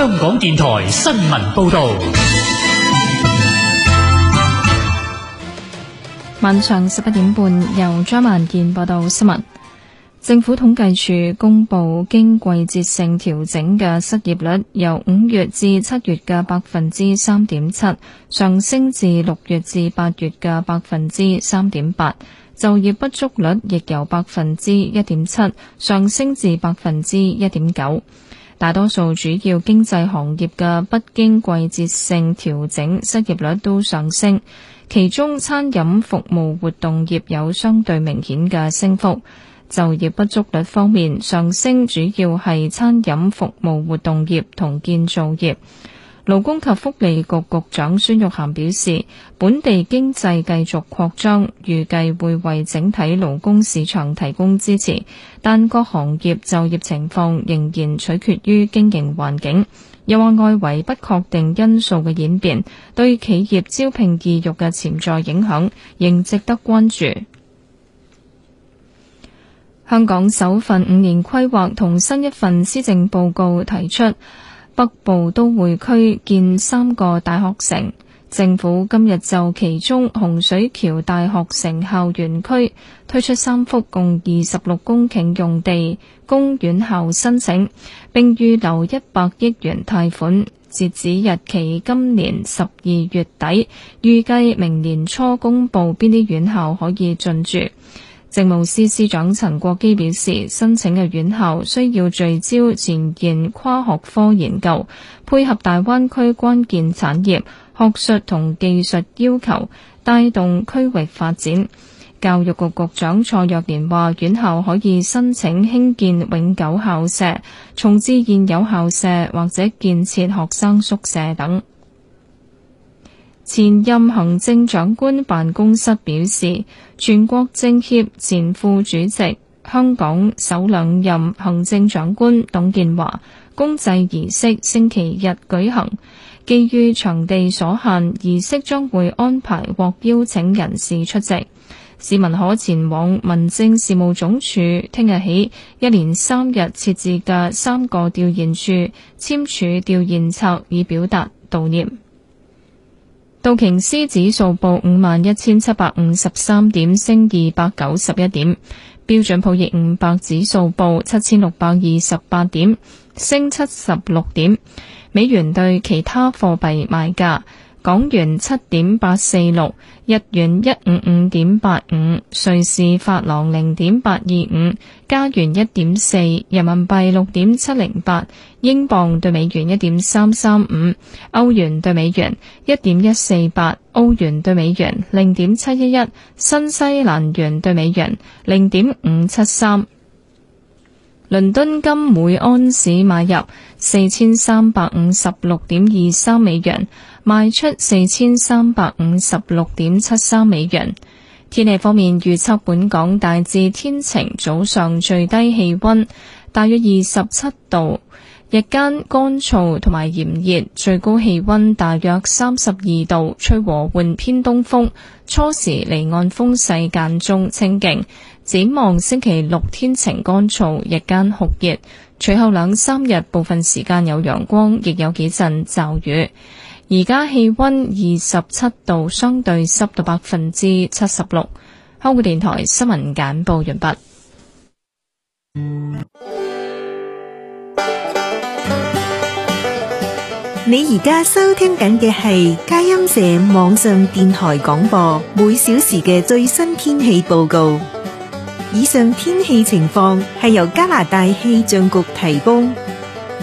香港電台新聞報道。 晚上11點半，由張萬健報道新聞。政府統計處公布經季節性調整嘅失業率由5月至7月嘅 3.7% 上升至6月至8月嘅 3.8%， 就業不足率亦由 1.7% 上升至 1.9%。大多數主要經濟行業嘅不經季節性調整失業率都上升，其中餐飲服務活動業有相對明顯嘅升幅。就業不足率方面，上升主要係餐飲服務活動業同建造業。勞工及福利局局長孫玉菡表示，本地經濟繼續擴張，預計會為整體勞工市場提供支持，但各行業就業情況仍然取決於經營環境。又話外圍不確定因素嘅演變對企業招聘意欲嘅潛在影響仍值得關注。香港首份5年規劃同新一份施政報告提出北部都會區建3個大學城，政府今日就其中洪水橋大學城校園區推出3幅共26公頃用地供院校申請，並預留100億元貸款，截止日期今年12月底，預計明年初公布邊啲院校可以進駐。政務司司長陳國基表示，申請嘅院校需要聚焦前沿跨學科研究，配合大灣區關鍵產業、學術同技術要求，帶動區域發展。教育局局長蔡若蓮話，院校可以申請興建永久校舍、重置現有校舍或者建設學生宿舍等。前任行政長官辦公室表示，全國政協前副主席、香港首兩任行政長官董建華公祭儀式星期日舉行，基於場地所限，儀式將會安排獲邀請人士出席。市民可前往民政事務總署聽日起一連3日設置嘅3個弔唁處簽署弔唁冊，以表達悼念。道瓊斯指數報51,753點，升291點；標準普爾500指數報7,628點，升76點。美元對其他貨幣賣價：港元7.846，日元155.85，瑞士法郎0.825，加元1.4，人民幣6.708，英鎊對美元1.335，歐元對美元1.148，澳元對美元0.711，新西蘭元對美元0.573。倫敦金每安士買入4356.23美元，賣出4356.73美元。天氣方面預測，本港大致天晴，早上最低氣溫大約27度，日間乾燥同埋炎熱，最高氣溫大約32度，吹和緩偏東風，初時離岸風勢間中清勁。展望星期六天晴乾燥，日間酷熱，隨後2-3日部分時間有陽光，亦有幾陣驟雨。而家氣溫27度，相對濕度76%。香港電台新聞簡報完畢。 你而家收聽緊嘅係佳音社網上電台廣播，每小時嘅最新天氣報告。以上天氣情況係由加拿大氣象局提供。